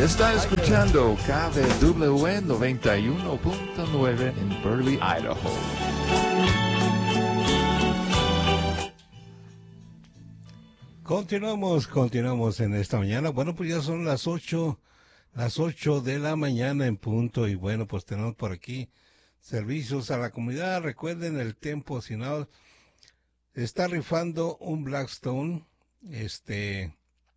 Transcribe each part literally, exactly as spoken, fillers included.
Está escuchando K D W noventa y uno punto nueve en Burley, Idaho. Continuamos, continuamos en esta mañana. Bueno, pues ya son las ocho, las ocho de la mañana en punto. Y bueno, pues tenemos por aquí servicios a la comunidad. Recuerden, el Tempo Sinal está rifando un Blackstone. Este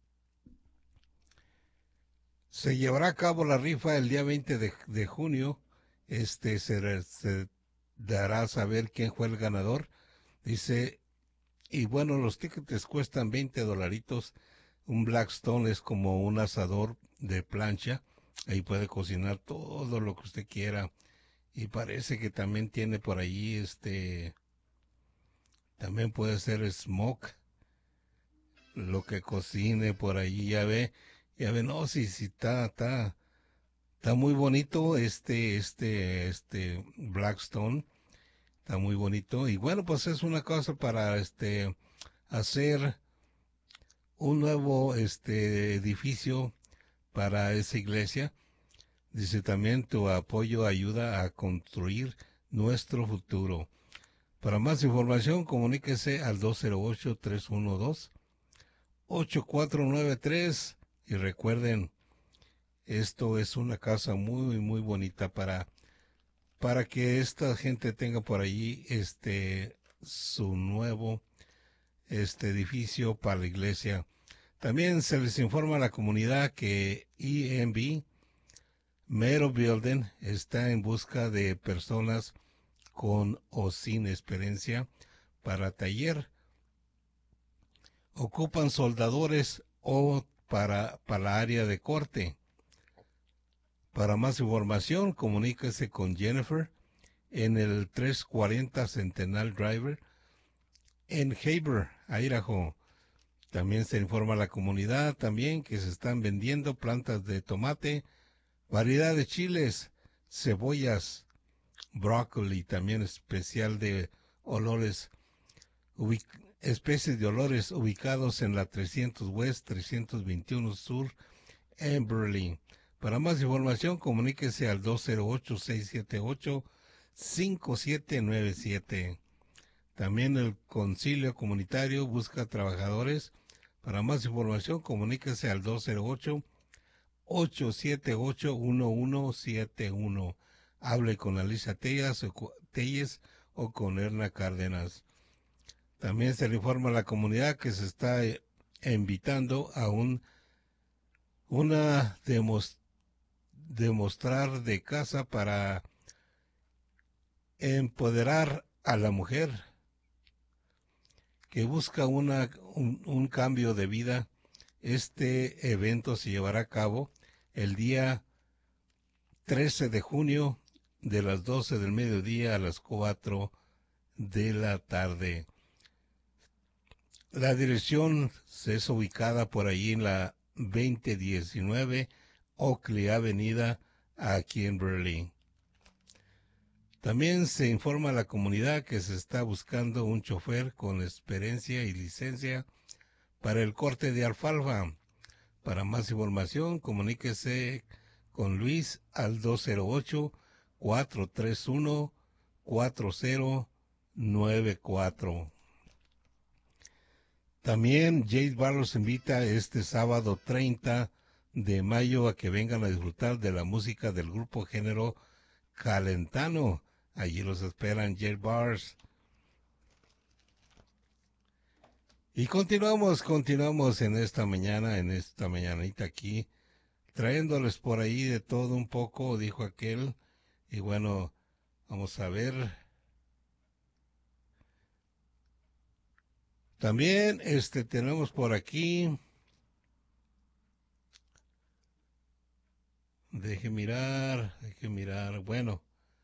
se llevará a cabo la rifa el día veinte de, de junio. Este se, se dará a saber quién fue el ganador. Dice, y bueno, los tickets cuestan veinte dolaritos. Un Blackstone es como un asador de plancha. Ahí puede cocinar todo lo que usted quiera. Y parece que también tiene por ahí, este, también puede ser smoke. Lo que cocine por ahí, ya ve, ya ve, no, sí, sí, está, está, está muy bonito este, este, este Blackstone. Está muy bonito. Y bueno, pues es una cosa para, este, hacer un nuevo este edificio para esa iglesia. Dice también, tu apoyo ayuda a construir nuestro futuro. Para más información, comuníquese al dos cero ocho, tres uno dos, ocho cuatro nueve tres. Y recuerden, esto es una casa muy, muy bonita para, para que esta gente tenga por allí este, su nuevo este edificio para la iglesia. También se les informa a la comunidad que E M B Mero Building está en busca de personas con o sin experiencia para taller. Ocupan soldadores o para, para la área de corte. Para más información, comuníquese con Jennifer en el trescientos cuarenta Centennial Drive en Haber, Idaho. También se informa a la comunidad también que se están vendiendo plantas de tomate, variedad de chiles, cebollas, brócoli, también especial de olores, especies de olores ubicados en la trescientos West, trescientos veintiuno Sur, en Burley. Para más información, comuníquese al dos cero ocho, seis siete ocho, cinco siete nueve siete. También el Concilio Comunitario busca trabajadores. Para más información, comuníquese al dos cero ocho, ocho siete ocho, uno uno siete uno. Hable con Alicia Telles, Telles o con Erna Cárdenas. También se le informa a la comunidad que se está invitando a un una demos, demostrar de casa para empoderar a la mujer que busca una, un, un cambio de vida. Este evento se llevará a cabo el día trece de junio de las doce del mediodía a las cuatro de la tarde. La dirección es ubicada por ahí en la veinte diecinueve Oakley Avenida, aquí en Burley. También se informa a la comunidad que se está buscando un chofer con experiencia y licencia para el corte de alfalfa. Para más información, comuníquese con Luis al dos cero ocho, cuatro tres uno, cuatro cero nueve cuatro. También Jade Bar los invita este sábado treinta de mayo a que vengan a disfrutar de la música del grupo género Calentano. Allí los esperan Jade Bars. Y continuamos, continuamos en esta mañana, en esta mañanita aquí, trayéndoles por ahí de todo un poco, dijo aquel. Y bueno, vamos a ver. También este tenemos por aquí. Deje mirar, deje mirar. Bueno.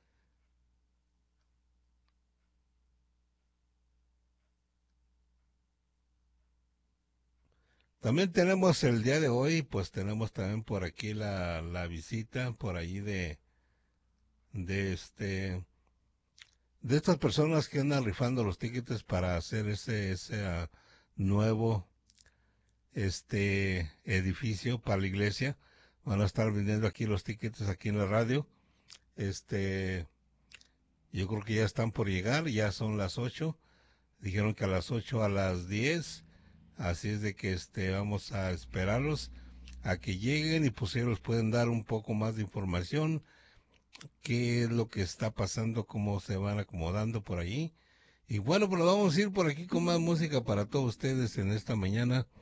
También tenemos el día de hoy, pues tenemos también por aquí la, la visita por ahí de, de este, de estas personas que andan rifando los tickets para hacer ese, ese uh, nuevo, este edificio para la iglesia. van a estar vendiendo aquí los tickets aquí en la radio. Este, yo creo que ya están por llegar, ya son las ocho. Dijeron que a las ocho a las diez. Así es de que este vamos a esperarlos a que lleguen y pues ellos pueden dar un poco más de información, qué es lo que está pasando, cómo se van acomodando por allí. Y bueno, pues vamos a ir por aquí con más música para todos ustedes en esta mañana.